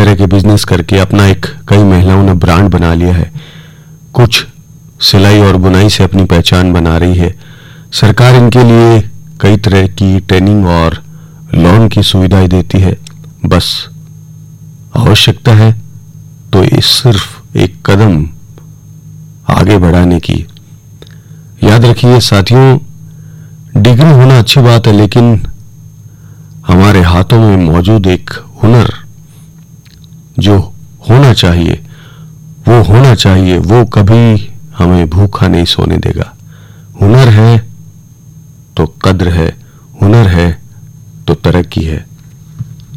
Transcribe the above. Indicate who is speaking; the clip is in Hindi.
Speaker 1: तरह के बिजनेस करके अपना एक कई महिलाओं ने ब्रांड बना लिया है। कुछ सिलाई और बुनाई से अपनी पहचान बना रही है। सरकार इनके लिए कई तरह की ट्रेनिंग और लोन की सुविधाएं देती है। बस आवश्यकता है तो इस सिर्फ एक कदम आगे बढ़ाने की। याद रखिए साथियों, डिग्री होना अच्छी बात है, लेकिन हमारे हाथों में मौजूद एक हुनर जो होना चाहिए वो कभी हमें भूखा नहीं सोने देगा। हुनर है तो कद्र है, हुनर है तो तरक्की है।